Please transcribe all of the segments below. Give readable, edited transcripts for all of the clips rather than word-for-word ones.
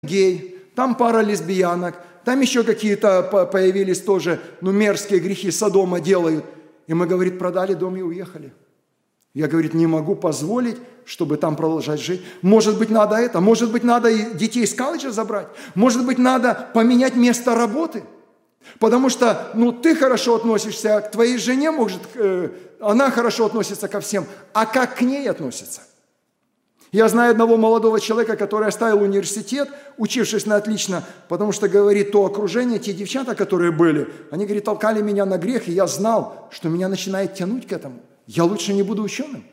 гей, там пара лесбиянок, там еще какие-то появились тоже, мерзкие грехи Содома делают. И мы, говорит, продали дом и уехали. Я, говорит, не могу позволить, чтобы там продолжать жить. Может быть, надо это, может быть, надо и детей из колледжа забрать, может быть, надо поменять место работы. Потому что, ты хорошо относишься к твоей жене, может, она хорошо относится ко всем, а как к ней относится? Я знаю одного молодого человека, который оставил университет, учившись на отлично, потому что, говорит, то окружение, те девчата, которые были, они, говорит, толкали меня на грех, и я знал, что меня начинает тянуть к этому. Я лучше не буду ученым.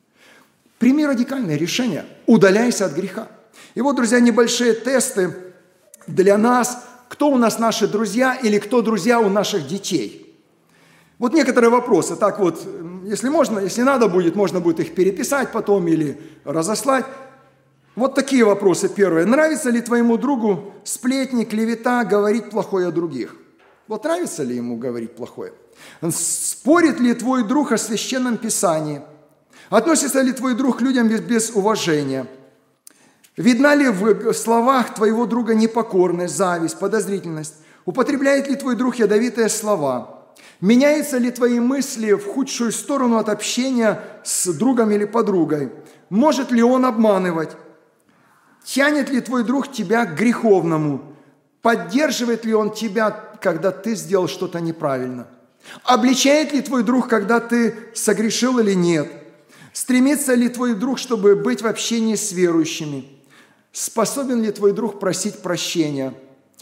Прими радикальное решение. Удаляйся от греха. И вот, друзья, небольшие тесты для нас. Кто у нас наши друзья или кто друзья у наших детей? Вот некоторые вопросы. Так вот, если можно, если надо будет, можно будет их переписать потом или разослать. Вот такие вопросы. Первое. Нравится ли твоему другу сплетни, клевета, говорить плохое о других? Вот нравится ли ему говорить плохое? Спорит ли твой друг о священном писании? Относится ли твой друг к людям без уважения? Видна ли в словах твоего друга непокорность, зависть, подозрительность? Употребляет ли твой друг ядовитые слова? Меняются ли твои мысли в худшую сторону от общения с другом или подругой? Может ли он обманывать? Тянет ли твой друг тебя к греховному? Поддерживает ли он тебя, когда ты сделал что-то неправильно? Обличает ли твой друг, когда ты согрешил или нет? Стремится ли твой друг, чтобы быть в общении с верующими? Способен ли твой друг просить прощения?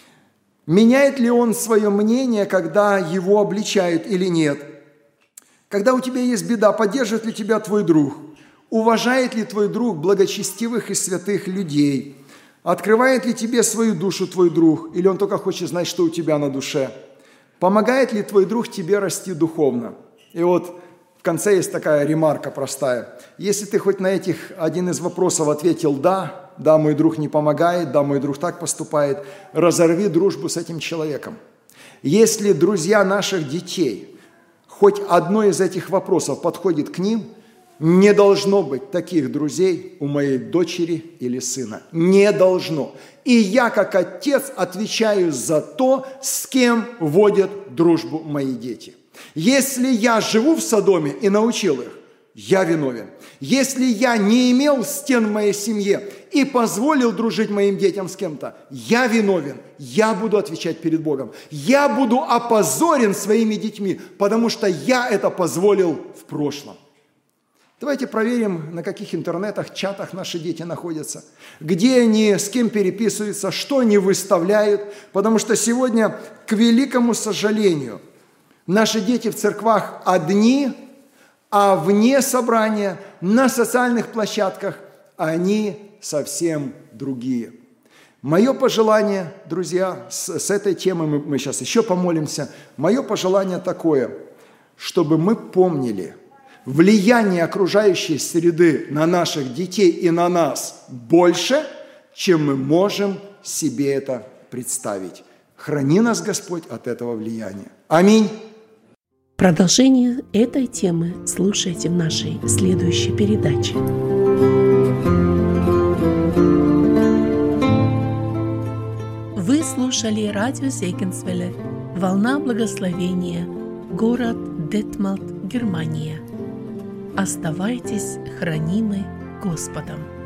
Меняет ли он свое мнение, когда его обличают или нет? Когда у тебя есть беда, поддерживает ли тебя твой друг? Уважает ли твой друг благочестивых и святых людей? Открывает ли тебе свою душу твой друг? Или он только хочет знать, что у тебя на душе? Помогает ли твой друг тебе расти духовно? И вот в конце есть такая ремарка простая. Если ты хоть на этих один из вопросов ответил «да», «да, мой друг не помогает», «да, мой друг так поступает», разорви дружбу с этим человеком. Если друзья наших детей, хоть одно из этих вопросов подходит к ним, не должно быть таких друзей у моей дочери или сына. Не должно. И я, как отец, отвечаю за то, с кем водят дружбу мои дети. Если я живу в Содоме и научил их, я виновен. Если я не имел стен в моей семье и позволил дружить моим детям с кем-то, я виновен. Я буду отвечать перед Богом. Я буду опозорен своими детьми, потому что я это позволил в прошлом. Давайте проверим, на каких интернетах, чатах наши дети находятся, где они, с кем переписываются, что они выставляют, потому что сегодня, к великому сожалению, наши дети в церквах одни, а вне собрания, на социальных площадках, они совсем другие. Мое пожелание, друзья, с этой темой мы сейчас еще помолимся, мое пожелание такое, чтобы мы помнили, влияние окружающей среды на наших детей и на нас больше, чем мы можем себе это представить. Храни нас, Господь, от этого влияния. Аминь. Продолжение этой темы слушайте в нашей следующей передаче. Вы слушали радио Зегенсвелле «Волна благословения», город Детмалт, Германия. Оставайтесь хранимы Господом.